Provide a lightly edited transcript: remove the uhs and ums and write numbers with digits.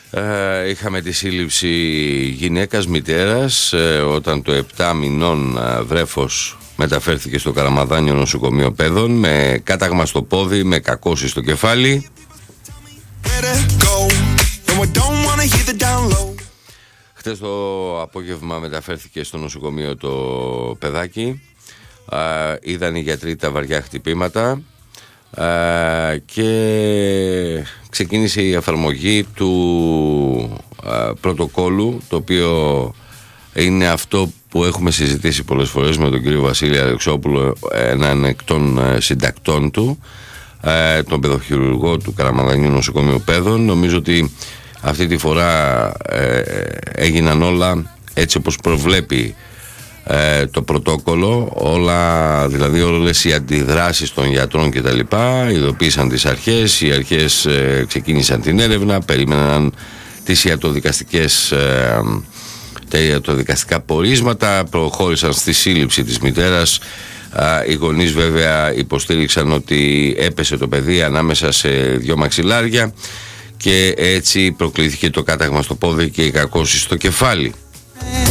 Είχαμε τη σύλληψη γυναίκας, μητέρας, όταν το 7 μηνών βρέφος μεταφέρθηκε στο Καραμαδάνιο νοσοκομείο παιδών με κάταγμα στο πόδι, με κακώσεις στο κεφάλι. Χτες το απόγευμα μεταφέρθηκε στο νοσοκομείο το παιδάκι. Είδαν οι γιατροί τα βαριά χτυπήματα και ξεκίνησε η εφαρμογή του πρωτοκόλου, το οποίο είναι αυτό που έχουμε συζητήσει πολλές φορές με τον κύριο Βασίλη Αλεξόπουλο, έναν εκ των συντακτών του, τον παιδοχειρουργό του Καραμαδανιού Νοσοκομείου Παιδών. Νομίζω ότι αυτή τη φορά έγιναν όλα έτσι όπως προβλέπει το πρωτόκολλο, δηλαδή όλες οι αντιδράσεις των γιατρών και τα λοιπά ειδοποίησαν τις αρχές, οι αρχές ξεκίνησαν την έρευνα, περίμεναν τις ιατροδικαστικά πορίσματα, προχώρησαν στη σύλληψη της μητέρας. Οι γονείς βέβαια υποστήριξαν ότι έπεσε το παιδί ανάμεσα σε δυο μαξιλάρια και έτσι προκλήθηκε το κάταγμα στο πόδι και η κακώση στο κεφάλι.